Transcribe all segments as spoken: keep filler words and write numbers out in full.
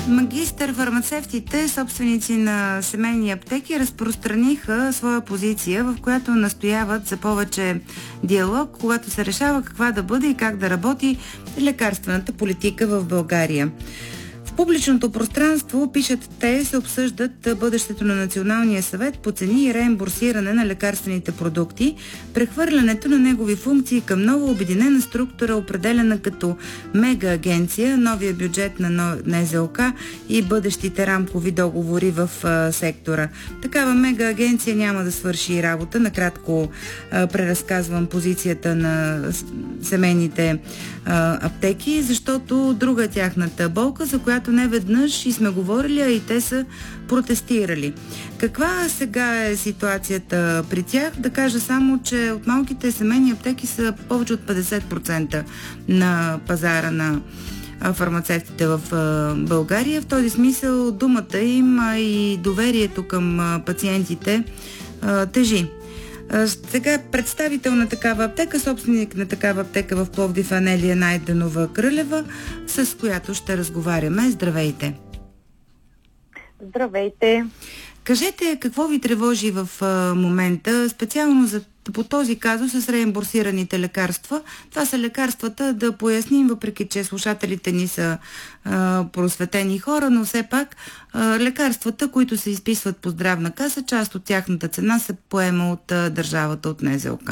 Магистър фармацевтите, собственици на семейни аптеки, разпространиха своя позиция, в която настояват за повече диалог, когато се решава каква да бъде и как да работи лекарствената политика в България. В публичното пространство, пишат те, се обсъждат бъдещето на Националния съвет по цени и реимбурсиране на лекарствените продукти, прехвърлянето на негови функции към нова обединена структура, определена като мега агенция, новия бюджет на НЗОК и бъдещите рамкови договори в а, сектора. Такава мега агенция няма да свърши работа. Накратко а, преразказвам позицията на семейните а, аптеки, защото друга е тяхната болка, за която не веднъж и сме говорили, а и те са протестирали. Каква сега е ситуацията при тях? Да кажа само, че от малките семейни аптеки са повече от петдесет процента на пазара на фармацевтите в България. В този смисъл думата им и доверието към пациентите тежи. Сега представител на такава аптека, собственик на такава аптека в Пловдив, Анелия Найденова Крълева, с която ще разговаряме. Здравейте! Здравейте! Кажете, какво ви тревожи в а, момента, специално за, по този казус с реимбурсираните лекарства? Това са лекарствата, да поясним, въпреки че слушателите ни са а, просветени хора, но все пак а, лекарствата, които се изписват по здравна каса, част от тяхната цена се поема от а, държавата, от НЗОК.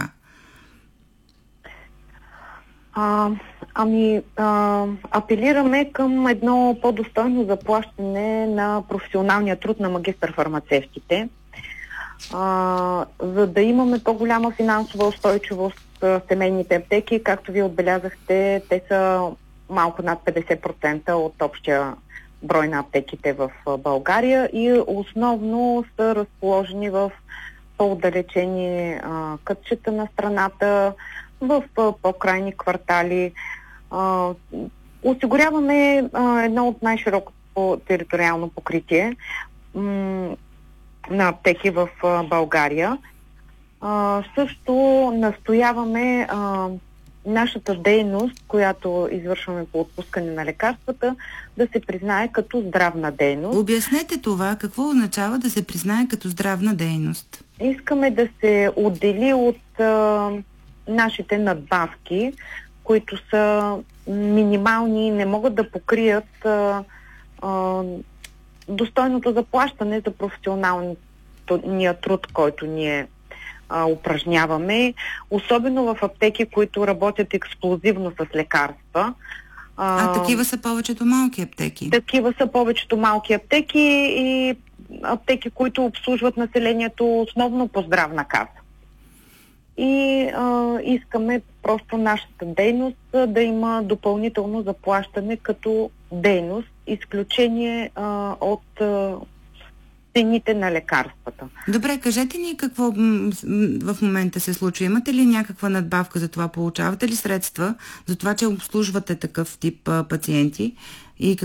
А, ами, а, апелираме към едно по-достойно заплащане на професионалния труд на магистър-фармацевтите, а, за да имаме по-голяма финансова устойчивост в семейните аптеки. Както вие отбелязахте, те са малко над петдесет процента от общия брой на аптеките в България и основно са разположени в по-отдалечени а, кътчета на страната, в по-крайни квартали. А, осигуряваме а, едно от най-широкото териториално покритие м- на аптеки в а, България. А, също настояваме а, нашата дейност, която извършваме по отпускане на лекарствата, да се признае като здравна дейност. Обяснете това. Какво означава да се признае като здравна дейност? Искаме да се отдели от а, нашите надбавки, които са минимални и не могат да покрият а, а, достойното заплащане за професионалния труд, който ние а, упражняваме, особено в аптеки, които работят ексклузивно с лекарства. А, а такива са повечето малки аптеки? Такива са повечето малки аптеки и аптеки, които обслужват населението основно по здравна каса. И а, искаме просто нашата дейност да има допълнително заплащане като дейност, изключение а, от а, цените на лекарствата. Добре, кажете ни какво в момента се случва. Имате ли някаква надбавка за това? Получавате ли средства за това, че обслужвате такъв тип а, пациенти? И